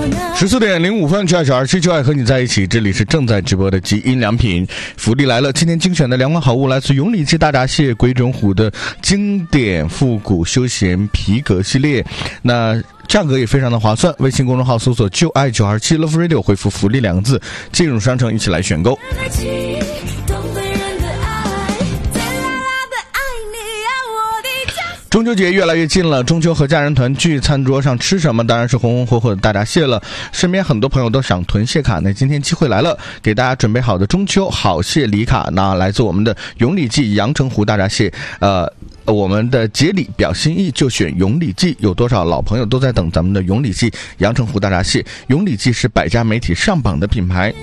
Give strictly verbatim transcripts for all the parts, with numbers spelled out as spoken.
十四点零五分，九二九二七就爱和你在一起。这里是正在直播的极音良品，福利来了！今天精选的两款好物来自永利记大闸蟹鬼冢虎的经典复古休闲皮革系列，那价格也非常的划算。微信公众号搜索就爱九二七 Love Radio， 回复福利两个字，进入商城一起来选购。中秋节越来越近了，中秋和家人团聚，餐桌上吃什么当然是红红火火的大闸蟹了。身边很多朋友都想囤蟹卡，那今天机会来了，给大家准备好的中秋好蟹礼卡，那来自我们的永利记阳澄湖大闸蟹，呃。我们的节礼表心意就选永利记，有多少老朋友都在等咱们的永利记阳澄湖大闸蟹。永利记是百家媒体上榜的品牌，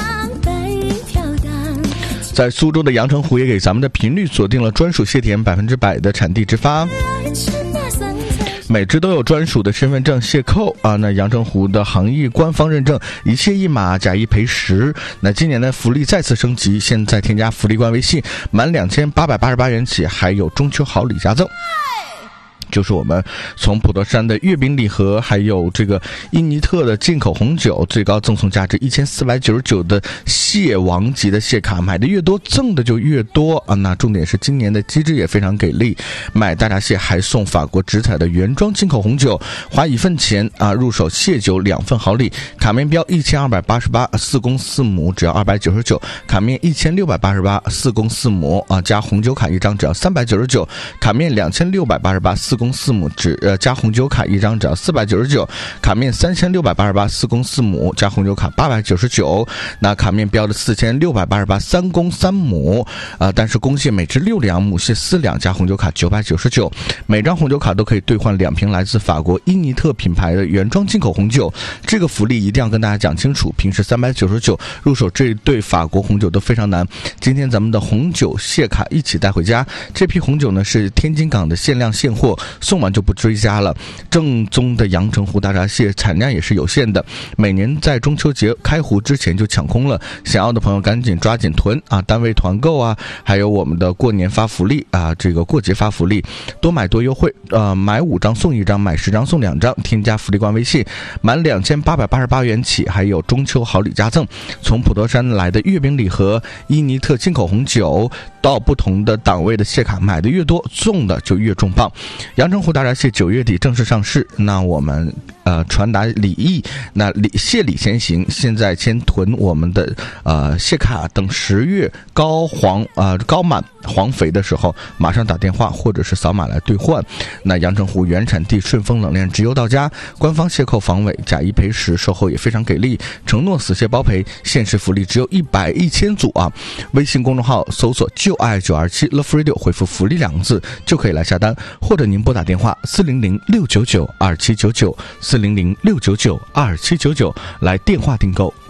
在苏州的阳澄湖也给咱们的频率锁定了专属蟹田百分之百的产地直发，每只都有专属的身份证蟹扣啊。那阳澄湖的行业官方认证，一蟹一码，假一赔十。那今年的福利再次升级，现在添加福利官微信，满两千八百八十八元起，还有中秋好礼加赠。就是我们从普陀山的月饼礼盒，还有这个伊尼特的进口红酒，最高赠送价值一千四百九十九的蟹王级的蟹卡，买的越多赠的就越多啊！那重点是今年的机制也非常给力，买大闸蟹还送法国直采的原装进口红酒，花一份钱啊入手蟹酒两份好礼，卡面标一千二百八十八，四公四母只要二百九十九，卡面一千六百八十八，四公四母啊加红酒卡一张只要三百九十九，卡面两千六百八十八，四公四母只呃加红酒卡一张只要四百九十九，卡面三千六百八十八，四公四母加红酒卡八百九十九。那卡面标的四千六百八十八，三公三母啊、呃，但是公蟹每只六两，母蟹四两，加红酒卡九百九十九。每张红酒卡都可以兑换两瓶来自法国伊尼特品牌的原装进口红酒。这个福利一定要跟大家讲清楚，平时三百九十九入手这一对法国红酒都非常难。今天咱们的红酒蟹卡一起带回家，这批红酒呢是天津港的限量现货，送完就不追加了。正宗的阳澄湖大闸蟹产量也是有限的，每年在中秋节开湖之前就抢空了，想要的朋友赶紧抓紧囤啊！单位团购啊，还有我们的过年发福利啊，这个过节发福利，多买多优惠，呃，买五张送一张，买十张送两张，添加福利官微信，满两千八百八十八元起，还有中秋好礼加赠。从普陀山来的月饼礼盒、伊尼特进口红酒到不同的档位的蟹卡，买的越多，送的就越重磅。阳澄湖大闸蟹九月底正式上市，那我们呃传达礼意，那礼蟹礼先行，现在先囤我们的呃蟹卡，等十月高黄呃高满黄肥的时候，马上打电话或者是扫码来兑换。那阳澄湖原产地顺丰冷链直邮到家，官方蟹扣防伪，假一赔十，售后也非常给力，承诺死蟹包赔，限时福利只有一百一千组啊！微信公众号搜索就爱九二七 Love Radio， 回复福利两个字就可以来下单，或者您拨打电话四零零六九九二七九九四零零六九九二七九九来电话订购